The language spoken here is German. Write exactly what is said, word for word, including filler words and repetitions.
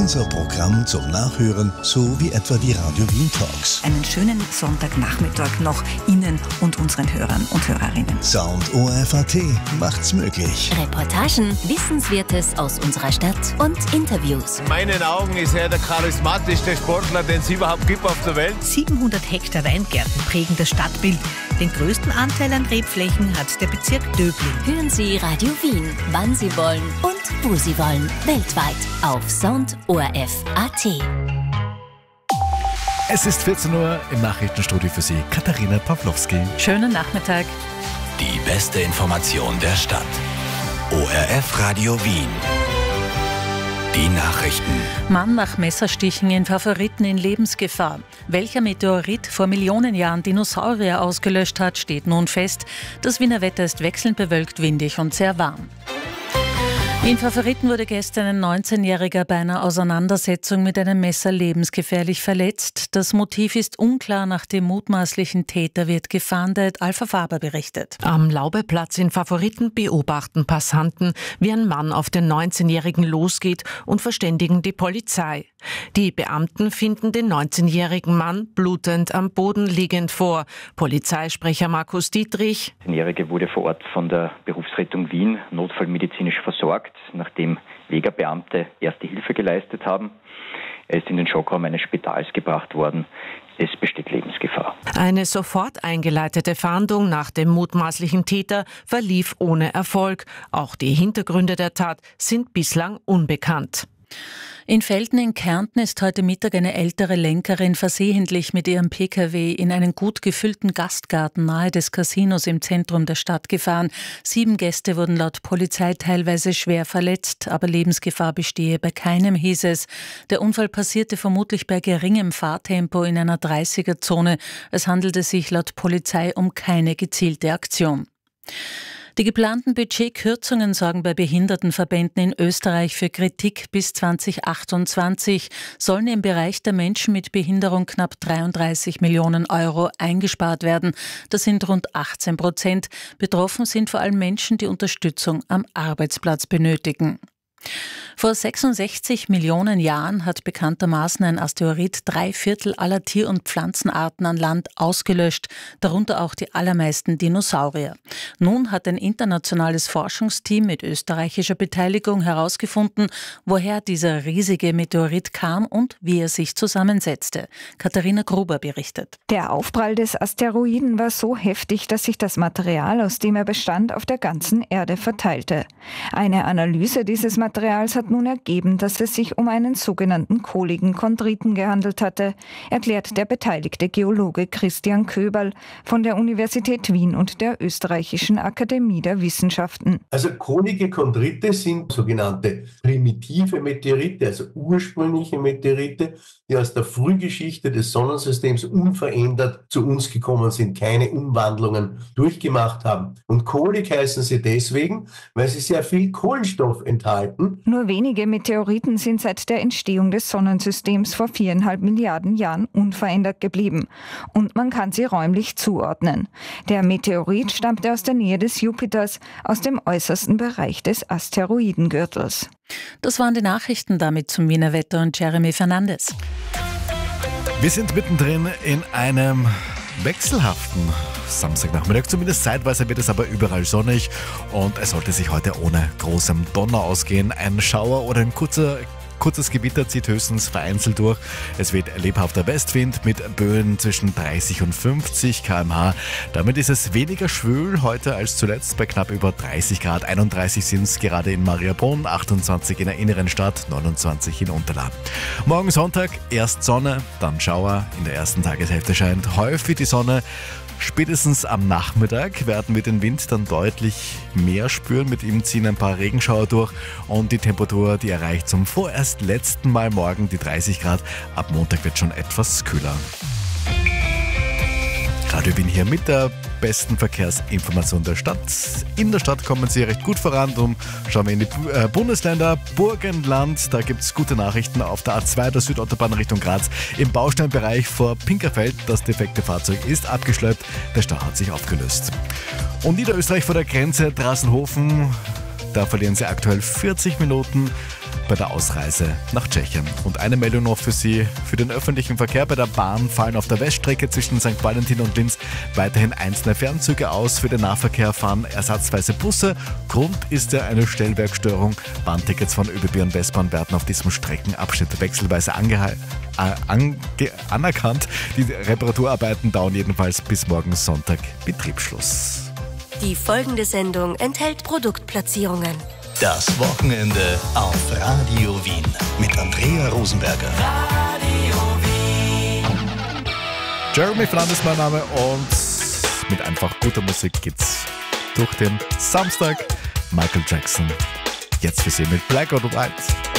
unser Programm zum Nachhören, so wie etwa die Radio Wien Talks. Einen schönen Sonntagnachmittag noch Ihnen und unseren Hörern und Hörerinnen. Sound O R F A T macht's möglich. Reportagen, Wissenswertes aus unserer Stadt und Interviews. In meinen Augen ist er der charismatischste Sportler, den es überhaupt gibt auf der Welt. siebenhundert Hektar Weingärten prägen das Stadtbild. Den größten Anteil an Rebflächen hat der Bezirk Döbling. Hören Sie Radio Wien, wann Sie wollen und wo Sie wollen. Weltweit auf Sound O R F A T. Es ist vierzehn Uhr im Nachrichtenstudio für Sie, Katharina Pawlowski. Schönen Nachmittag. Die beste Information der Stadt. O R F Radio Wien. Die Nachrichten. Mann nach Messerstichen in Favoriten in Lebensgefahr. Welcher Meteorit vor Millionen Jahren Dinosaurier ausgelöscht hat, steht nun fest. Das Wiener Wetter ist wechselnd bewölkt, windig und sehr warm. In Favoriten wurde gestern ein neunzehnjähriger bei einer Auseinandersetzung mit einem Messer lebensgefährlich verletzt. Das Motiv ist unklar, nach dem mutmaßlichen Täter wird gefahndet, Alpha Faber berichtet. Am Laubeplatz in Favoriten beobachten Passanten, wie ein Mann auf den neunzehnjährigen losgeht und verständigen die Polizei. Die Beamten finden den neunzehnjährigen Mann blutend am Boden liegend vor. Polizeisprecher Markus Dietrich: Der neunzehnjährige wurde vor Ort von der Berufsrettung Wien notfallmedizinisch versorgt, nachdem Wegerbeamte erste Hilfe geleistet haben. Er ist in den Schockraum eines Spitals gebracht worden. Es besteht Lebensgefahr. Eine sofort eingeleitete Fahndung nach dem mutmaßlichen Täter verlief ohne Erfolg. Auch die Hintergründe der Tat sind bislang unbekannt. In Velten in Kärnten ist heute Mittag eine ältere Lenkerin versehentlich mit ihrem P K W in einen gut gefüllten Gastgarten nahe des Casinos im Zentrum der Stadt gefahren. Sieben Gäste wurden laut Polizei teilweise schwer verletzt, aber Lebensgefahr bestehe bei keinem, hieß es. Der Unfall passierte vermutlich bei geringem Fahrtempo in einer dreißiger-Zone. Es handelte sich laut Polizei um keine gezielte Aktion. Die geplanten Budgetkürzungen sorgen bei Behindertenverbänden in Österreich für Kritik. Bis zwanzig achtundzwanzig sollen im Bereich der Menschen mit Behinderung knapp dreiunddreißig Millionen Euro eingespart werden. Das sind rund achtzehn Prozent. Betroffen sind vor allem Menschen, die Unterstützung am Arbeitsplatz benötigen. Vor sechsundsechzig Millionen Jahren hat bekanntermaßen ein Asteroid drei Viertel aller Tier- und Pflanzenarten an Land ausgelöscht, darunter auch die allermeisten Dinosaurier. Nun hat ein internationales Forschungsteam mit österreichischer Beteiligung herausgefunden, woher dieser riesige Meteorit kam und wie er sich zusammensetzte. Katharina Gruber berichtet. Der Aufprall des Asteroiden war so heftig, dass sich das Material, aus dem er bestand, auf der ganzen Erde verteilte. Eine Analyse dieses Materials hat nun ergeben, dass es sich um einen sogenannten kohligen Chondriten gehandelt hatte, erklärt der beteiligte Geologe Christian Köberl von der Universität Wien und der Österreichischen Akademie der Wissenschaften. Also kohlige Chondrite sind sogenannte primitive Meteorite, also ursprüngliche Meteorite, die aus der Frühgeschichte des Sonnensystems unverändert zu uns gekommen sind, keine Umwandlungen durchgemacht haben. Und kohlig heißen sie deswegen, weil sie sehr viel Kohlenstoff enthalten. Nur wenige Meteoriten sind seit der Entstehung des Sonnensystems vor viereinhalb Milliarden Jahren unverändert geblieben. Und man kann sie räumlich zuordnen. Der Meteorit stammte aus der Nähe des Jupiters, aus dem äußersten Bereich des Asteroidengürtels. Das waren die Nachrichten, damit zum Wiener Wetter und Jeremy Fernandes. Wir sind mittendrin in einem wechselhaften Samstagnachmittag. Zumindest zeitweise wird es aber überall sonnig und es sollte sich heute ohne großem Donner ausgehen. Ein Schauer oder ein kurzer Kurzes Gewitter zieht höchstens vereinzelt durch. Es weht lebhafter Westwind mit Böen zwischen dreißig und fünfzig Kilometer pro Stunde. Damit ist es weniger schwül heute als zuletzt bei knapp über dreißig Grad. einunddreißig sind es gerade in Mariabrunn, achtundzwanzig in der inneren Stadt, neunundzwanzig in Unterlahn. Morgen Sonntag erst Sonne, dann Schauer. In der ersten Tageshälfte scheint häufig die Sonne. Spätestens am Nachmittag werden wir den Wind dann deutlich mehr spüren. Mit ihm ziehen ein paar Regenschauer durch und die Temperatur, die erreicht zum vorerst letzten Mal morgen die dreißig Grad. Ab Montag wird schon etwas kühler. Radio Wien hier mit der besten Verkehrsinformation der Stadt. In der Stadt kommen Sie recht gut voran. Darum schauen wir in die Bundesländer. Burgenland, da gibt es gute Nachrichten auf der A zwei, der Südautobahn Richtung Graz. Im Bausteinbereich vor Pinkerfeld, das defekte Fahrzeug ist abgeschleppt. Der Stau hat sich aufgelöst. Und Niederösterreich vor der Grenze, Drassenhofen, da verlieren Sie aktuell vierzig Minuten. bei der Ausreise nach Tschechien. Und eine Meldung noch für Sie. Für den öffentlichen Verkehr bei der Bahn fallen auf der Weststrecke zwischen Sankt Valentin und Linz weiterhin einzelne Fernzüge aus. Für den Nahverkehr fahren ersatzweise Busse. Grund ist ja eine Stellwerkstörung. Bahntickets von ÖBB und Westbahn werden auf diesem Streckenabschnitt wechselweise ange- äh, ange- anerkannt. Die Reparaturarbeiten dauern jedenfalls bis morgen Sonntag Betriebsschluss. Die folgende Sendung enthält Produktplatzierungen. Das Wochenende auf Radio Wien mit Andrea Rosenberger. Jeremy Fernandes ist mein Name und mit einfach guter Musik geht's durch den Samstag. Michael Jackson, jetzt für Sie mit Black or White.